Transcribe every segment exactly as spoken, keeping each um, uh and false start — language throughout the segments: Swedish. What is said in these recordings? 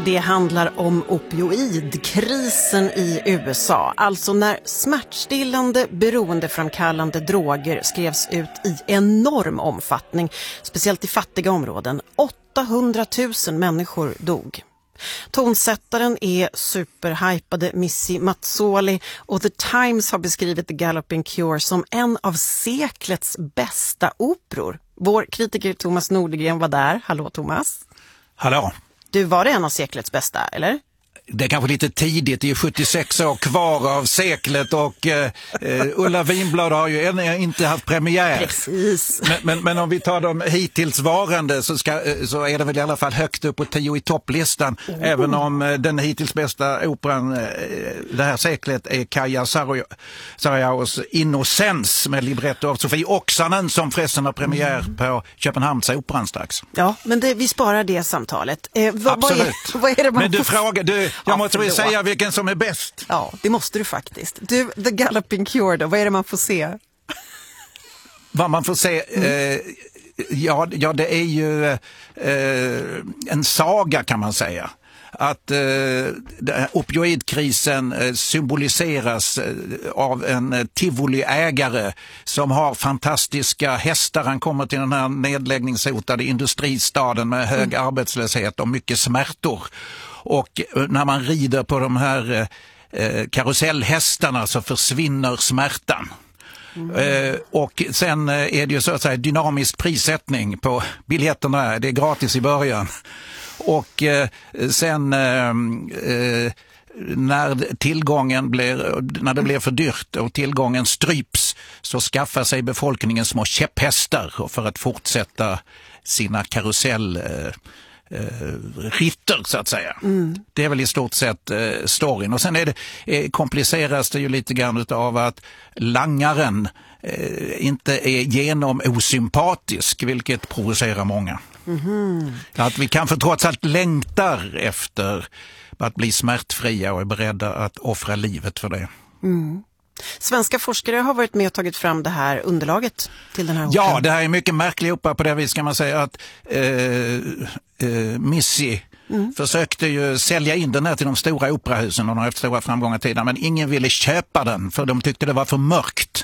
Det handlar om opioidkrisen i U S A. Alltså när smärtstillande, beroendeframkallande droger skrevs ut i enorm omfattning, speciellt i fattiga områden. åttahundratusen människor dog. Tonsättaren är superhypade Missy Mazzoli och The Times har beskrivit The Galloping Cure som en av seklets bästa operor. Vår kritiker Thomas Nordegren var där. Hallå Thomas. Hallå. Du, var det en av seklets bästa, eller? Det är kanske lite tidigt, det är sjuttiosex år kvar av seklet och eh, Ulla Vinblad har ju ännu inte haft premiär. Precis. Men, men, men om vi tar de hittills varande så, ska, så är det väl i alla fall högt upp på tio i topplistan. Oh. Även om den hittills bästa operan det här seklet är Kaija Sarajaos Innocens med libretto av Sofie Oksanen som förresten har premiär mm. på Köpenhamnsoperan strax. Ja, men det, vi sparar det samtalet. Eh, vad, Absolut. Vad är, vad är det man men du frågar, du, jag ja, måste väl säga vilken som är bäst. Ja, det måste du faktiskt. Du, The Galloping Cure då, vad är det man får se? Vad man får se, mm. eh, ja, ja det är ju eh, en saga kan man säga. Att eh, opioidkrisen eh, symboliseras eh, av en eh, tivoliägare som har fantastiska hästar. Han kommer till den här nedläggningshotade industristaden med hög mm. arbetslöshet och mycket smärtor. Och eh, när man rider på de här eh, karusellhästarna så försvinner smärtan. Mm. Eh, och sen eh, är det ju så att säga dynamisk prissättning på biljetterna. Det är gratis i början. Och eh, sen eh, eh, när tillgången blir, när det blir för dyrt och tillgången stryps så skaffar sig befolkningen små käpphästar för att fortsätta sina karusell eh, Eh, ritter så att säga. Mm. Det är väl i stort sett eh, storyn. Och sen är det, eh, kompliceras det ju lite grann av att langaren eh, inte är genom osympatisk, vilket provocerar många. Mm. Att vi kanske trots allt längtar efter att bli smärtfria och är beredda att offra livet för det. Mm. Svenska forskare har varit med och tagit fram det här underlaget till den här operan. Ja, det här är mycket märklig opera på det vis kan man säga att eh, eh, Missy mm. försökte ju sälja in den här till de stora operahusen och de har haft stora framgångar tidigare, men ingen ville köpa den för de tyckte det var för mörkt.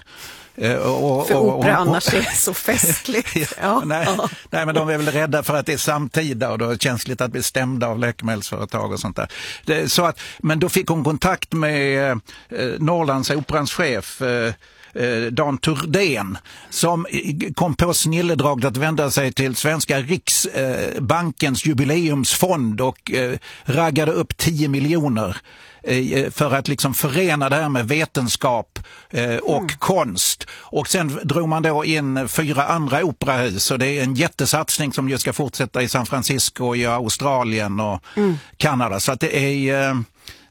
Och, och, för och, opera och, och, annars är så festligt. ja, ja. nej, nej, men de är väl rädda för att det är samtida och då är det känsligt att bli stämda av läkemedelsföretag och sånt där. Det, så att, men då fick hon kontakt med eh, Norrlands operans chef eh, Dan Turdén som kom på snilledraget att vända sig till Svenska Riksbankens jubileumsfond och eh, raggade upp tio miljoner för att liksom förena det här med vetenskap eh, och mm. konst. Och sen drog man då in fyra andra operahus och det är en jättesatsning som ju ska fortsätta i San Francisco, i Australien och mm. Kanada. Så att det är... Eh,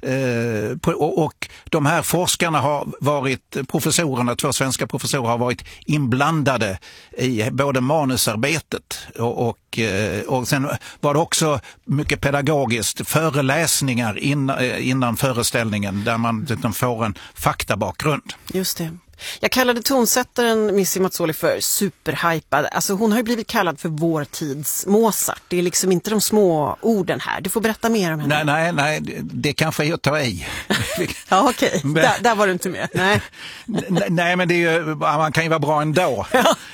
Eh, och, och de här forskarna har varit, professorerna, två svenska professorer har varit inblandade i både manusarbetet och, och, och sen var det också mycket pedagogiskt föreläsningar innan, innan föreställningen där man liksom får en faktabakgrund. Just det. Jag kallade tonsättaren Missy Mazzoli för superhypad. Alltså hon har ju blivit kallad för vår tids Mozart. Det är liksom inte de små orden här. Du får berätta mer om henne. Nej, nej, nej. Det kanske är att ta i. Ja, okej. Okay. Där, där var du inte med. Nej, nej men det är ju, man kan ju vara bra ändå.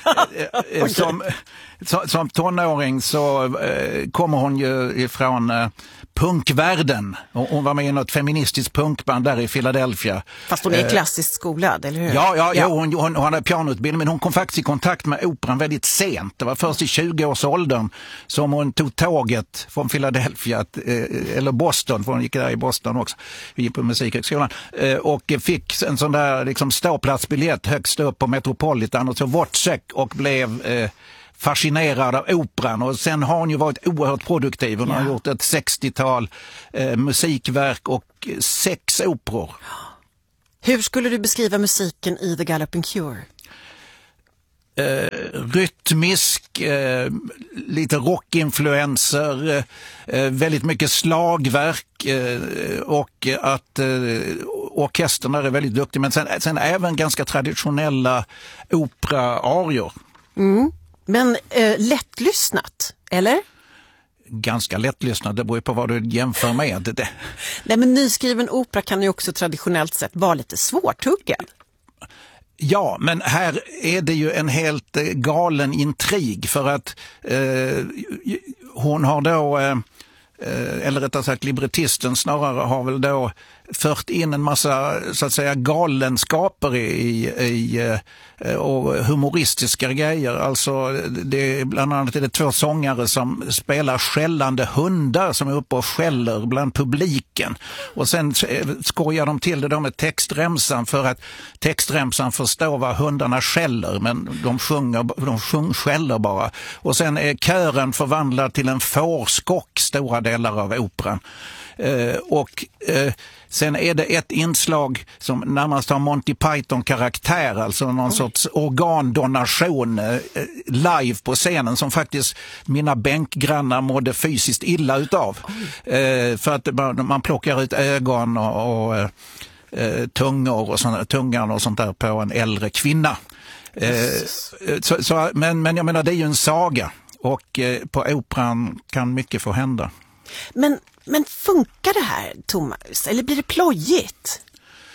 Okay. Som, som tonåring så eh, kommer hon ju ifrån eh, punkvärlden. Hon var med i något feministiskt punkband där i Philadelphia. Fast hon är klassiskt skolad, eller hur? Ja, ja, ja. Hon, hon, hon hade pianoutbildning, men hon kom faktiskt i kontakt med operan väldigt sent. Det var först i tjugo-årsåldern som hon tog tåget från Philadelphia, eller Boston, för hon gick där i Boston också, vi gick på musikhögskolan, och fick en sån där liksom ståplatsbiljett högst upp på Metropolitan och så Wozzeck och blev... Eh, fascinerad av operan och sen har hon ju varit oerhört produktiv. Hon ja. har gjort ett sextiotal eh, musikverk och sex operor. Hur skulle du beskriva musiken i The Galloping Cure? Eh, rytmisk, eh, lite rockinfluenser, eh, väldigt mycket slagverk eh, och att eh, orkesterna är väldigt duktiga, men sen, sen även ganska traditionella opera-arior. Mm. Men eh, lättlyssnat, eller? ganska lättlyssnad. Det beror ju på vad du jämför med. Det. Nej, men nyskriven opera kan ju också traditionellt sett vara lite svårtuggad. Ja, men här är det ju en helt galen intrig för att eh, hon har då, eh, eller rättare sagt librettisten snarare har väl då fört in en massa så att säga galenskaper i, i, och humoristiska grejer. Alltså det är bland annat är det två sångare som spelar skällande hundar som är uppe och skäller bland publiken. Och sen skojar de till det då med textremsan för att textremsan förstår vad hundarna skäller, men de sjunger, de sjung, skäller bara. Och sen är kören förvandlad till en fårskock stora delar av operan. Eh, och eh, sen är det ett inslag som närmast har Monty Python-karaktär, alltså någon Oj. sorts organdonation eh, live på scenen som faktiskt mina bänkgrannar mådde fysiskt illa utav. Eh, för att man, man plockar ut ögon och, och eh, tungor och sånt, tungan och sånt där på en äldre kvinna. Eh, så, så, men, men jag menar, det är ju en saga och eh, på operan kan mycket få hända. Men, men funkar det här, Thomas? Eller blir det plojigt?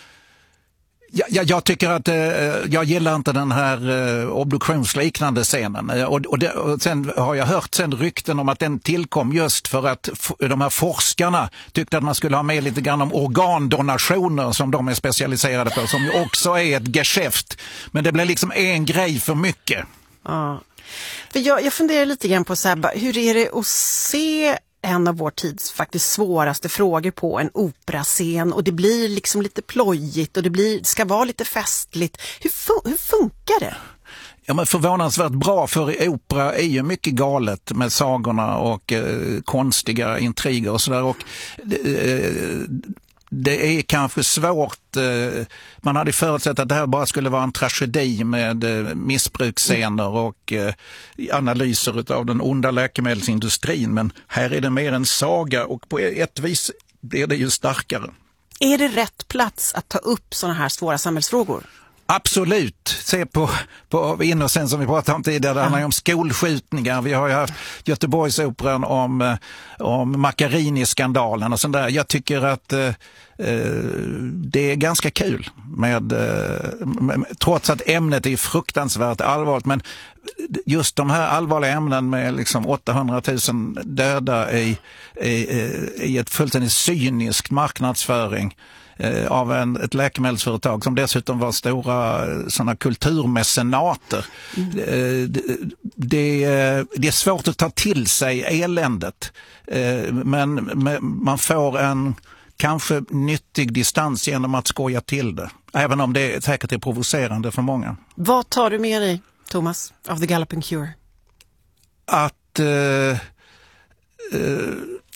Ja, ja, jag tycker att eh, jag gillar inte den här eh, obduktionsliknande scenen. Eh, och, och, det, och sen har jag hört sen rykten om att den tillkom just för att f- de här forskarna tyckte att man skulle ha med lite grann om organdonationer som de är specialiserade på, som ju också är ett geschäft. Men det blir liksom en grej för mycket. Ja. För jag, jag funderar lite grann på så här, hur är det att se en av vår tids faktiskt svåraste frågor på en operascen, och det blir liksom lite plojigt och det blir, ska vara lite festligt. Hur, fu- hur funkar det? Ja, men förvånansvärt bra, för opera är ju mycket galet med sagorna och eh, konstiga intriger och sådär, och eh, det är kanske svårt. Eh, man hade förutsett att det här bara skulle vara en tragedi med eh, missbruksscener och eh, analyser av den onda läkemedelsindustrin, men här är det mer en saga och på ett vis blir det ju starkare. Är det rätt plats att ta upp sådana här svåra samhällsfrågor? Absolut. Se på, på Innocent som vi pratade om tidigare. Det handlar ju om skolskjutningar. Vi har ju haft Göteborgsoperan om, om Macchiarini-skandalen och sånt där. Jag tycker att eh, det är ganska kul med, med, trots att ämnet är fruktansvärt allvarligt, men just de här allvarliga ämnen med liksom åttahundratusen döda i, i, i ett fullständigt cynisk marknadsföring av en, ett läkemedelsföretag som dessutom var stora såna kulturmecenater. Mm. Det, det, det är svårt att ta till sig eländet, men man får en kanske nyttig distans genom att skoja till det, även om det säkert är provocerande för många. Vad tar du med dig, Thomas, av The Galloping Cure? Att uh, uh,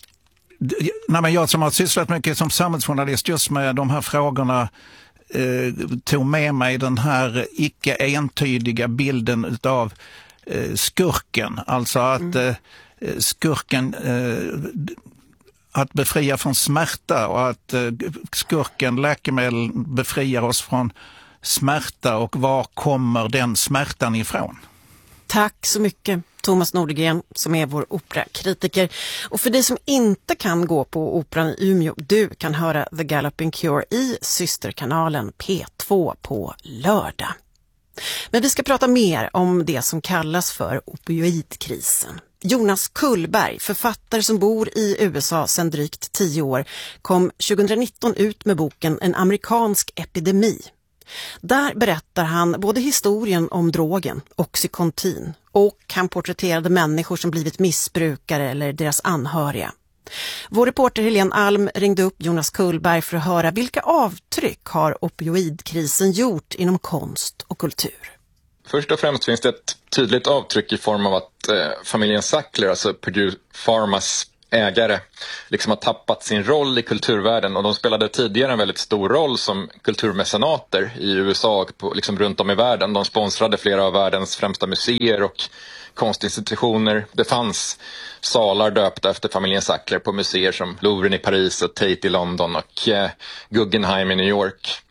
Nej, men jag som har sysslat mycket som samhällsjournalist just med de här frågorna eh, tog med mig den här icke entydiga bilden av eh, skurken. Alltså att mm. eh, skurken eh, att befria från smärta, och att eh, skurken, läkemedel, befriar oss från smärta, och var kommer den smärtan ifrån? Tack så mycket, Thomas Nordegren, som är vår operakritiker. Och för dig som inte kan gå på operan i Umeå, du kan höra The Galloping Cure i systerkanalen P två på lördag. Men vi ska prata mer om det som kallas för opioidkrisen. Jonas Kullberg, författare som bor i U S A sedan drygt tio år, kom tjugonitton ut med boken En amerikansk epidemi. Där berättar han både historien om drogen, Oxycontin, och han porträtterade människor som blivit missbrukare eller deras anhöriga. Vår reporter Helene Alm ringde upp Jonas Kullberg för att höra vilka avtryck har opioidkrisen gjort inom konst och kultur. Först och främst finns det ett tydligt avtryck i form av att eh, familjen Sackler, alltså Purdue Pharmas ägare, liksom har tappat sin roll i kulturvärlden, och de spelade tidigare en väldigt stor roll som kulturmecenater i U S A och på, liksom runt om i världen. De sponsrade flera av världens främsta museer och konstinstitutioner. Det fanns salar döpta efter familjen Sackler på museer som Louvren i Paris och Tate i London och eh, Guggenheim i New York.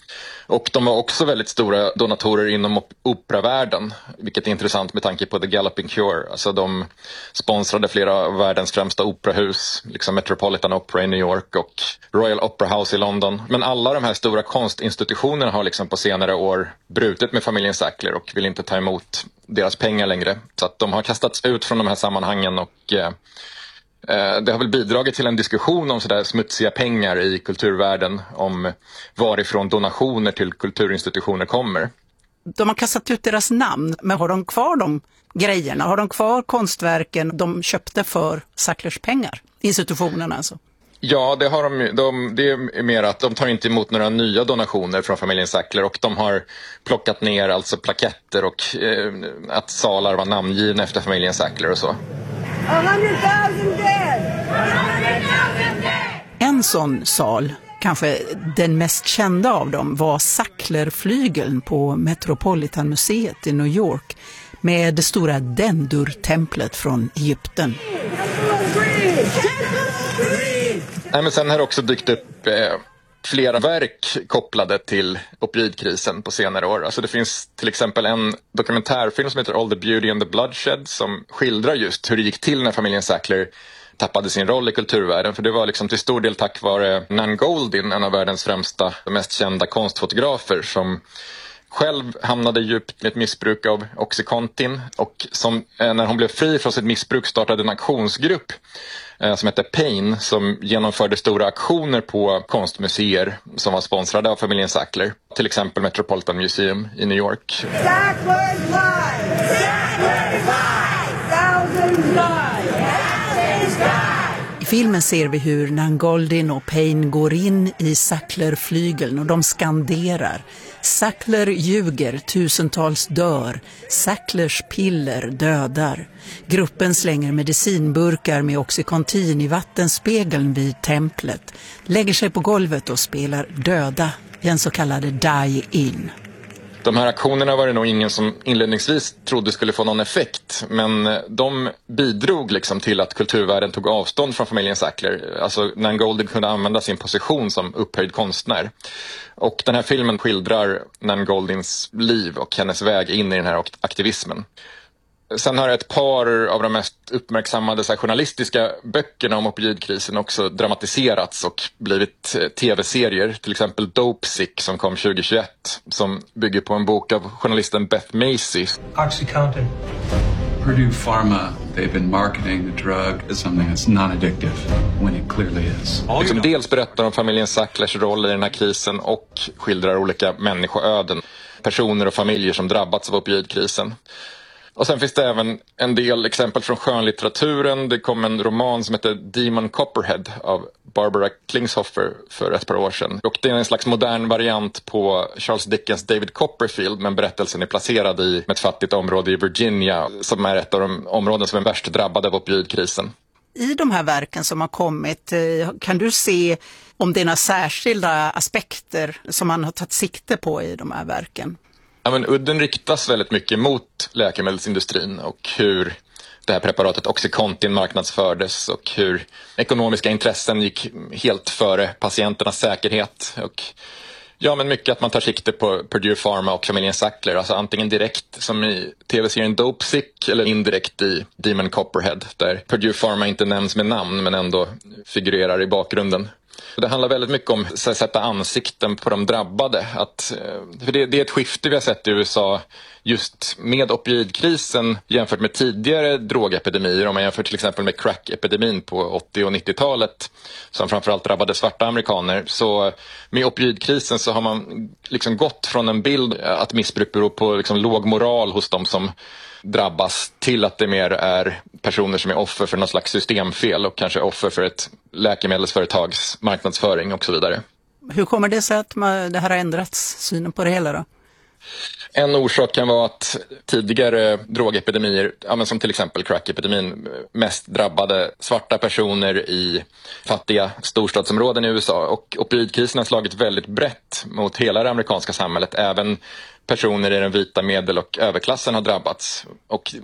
Och de var också väldigt stora donatorer inom operavärlden, vilket är intressant med tanke på The Galloping Cure. Alltså de sponsrade flera av världens främsta operahus, liksom Metropolitan Opera i New York och Royal Opera House i London. Men alla de här stora konstinstitutionerna har liksom på senare år brutit med familjen Sackler och vill inte ta emot deras pengar längre. Så att de har kastats ut från de här sammanhangen och eh, det har väl bidragit till en diskussion om sådär smutsiga pengar i kulturvärlden, om varifrån donationer till kulturinstitutioner kommer. De har kastat ut deras namn, men har de kvar de grejerna? Har de kvar konstverken de köpte för Sacklers pengar? Institutionerna alltså? Ja, det har de, de. Det är mer att de tar inte emot några nya donationer från familjen Sackler och de har plockat ner alltså plaketter och eh, att salar var namngivna efter familjen Sackler och så. En sån sal, kanske den mest kända av dem, var Sacklerflygeln på Metropolitanmuseet i New York med det stora Dendur-templet från Egypten. Nej, men sen har det också dykt upp eh, flera verk kopplade till opioidkrisen på senare år. Alltså det finns till exempel en dokumentärfilm som heter All the Beauty and the Bloodshed som skildrar just hur det gick till när familjen Sackler tappade sin roll i kulturvärlden. För det var liksom till stor del tack vare Nan Goldin, en av världens främsta och mest kända konstfotografer, som själv hamnade djupt med ett missbruk av Oxycontin och som eh, när hon blev fri från sitt missbruk startade en aktionsgrupp eh, som hette Pain, som genomförde stora aktioner på konstmuseer som var sponsrade av familjen Sackler. Till exempel Metropolitan Museum i New York. Sackler's life! Sackler's life! Thousands life! Thousands life! I filmen ser vi hur Nan Goldin och Pain går in i Sacklerflygeln och de skanderar: Sackler ljuger, tusentals dör. Sacklers piller dödar. Gruppen slänger medicinburkar med Oxycontin i vattenspegeln vid templet, lägger sig på golvet och spelar döda i en så kallad die-in. De här aktionerna var det nog ingen som inledningsvis trodde skulle få någon effekt, men de bidrog liksom till att kulturvärlden tog avstånd från familjen Sackler. Alltså Nan Goldin kunde använda sin position som upphöjd konstnär. Och den här filmen skildrar Nan Goldins liv och hennes väg in i den här aktivismen. Sen har ett par av de mest uppmärksammade så här, journalistiska böckerna om opioidkrisen också dramatiserats och blivit tv-serier. Till exempel Dope Sick som kom tjugohundratjugoett, som bygger på en bok av journalisten Beth Macy. Oxycontin. Purdue Pharma, they've been marketing the drug as something that's non-addictive when it clearly is. Liksom dels berättar om familjen Sacklers roll i den här krisen och skildrar olika människoöden, personer och familjer som drabbats av opioidkrisen. Och sen finns det även en del exempel från skönlitteraturen. Det kom en roman som heter Demon Copperhead av Barbara Kingshoffer för ett par år sedan. Och det är en slags modern variant på Charles Dickens David Copperfield, men berättelsen är placerad i ett fattigt område i Virginia som är ett av de områden som är värst drabbade av opioidkrisen. I de här verken som har kommit, kan du se om det är några särskilda aspekter som man har tagit sikte på i de här verken? Ja, men udden riktas väldigt mycket mot läkemedelsindustrin och hur det här preparatet Oxycontin marknadsfördes och hur ekonomiska intressen gick helt före patienternas säkerhet. Och ja, men mycket att man tar sikte på Purdue Pharma och familjen Sackler, alltså antingen direkt som i tv-serien Dope Sick eller indirekt i Demon Copperhead, där Purdue Pharma inte nämns med namn men ändå figurerar i bakgrunden. Det handlar väldigt mycket om att sätta ansikten på de drabbade. Att, för det, det är ett skifte vi har sett i U S A just med opioidkrisen jämfört med tidigare drogepidemier. Om man jämför till exempel med crack-epidemin på åttio- och nittiotalet som framförallt drabbade svarta amerikaner. Så med opioidkrisen så har man liksom gått från en bild att missbruk beror på liksom låg moral hos de som drabbas till att det mer är personer som är offer för någon slags systemfel och kanske offer för ett läkemedelsföretags marknadsföring och så vidare. Hur kommer det sig att man, det här har ändrats, synen på det hela då? En orsak kan vara att tidigare drogepidemier, ja, men som till exempel crack-epidemin, mest drabbade svarta personer i fattiga storstadsområden i U S A. Och opioidkrisen har slagit väldigt brett mot hela det amerikanska samhället. Även personer i den vita medel- och överklassen har drabbats. Och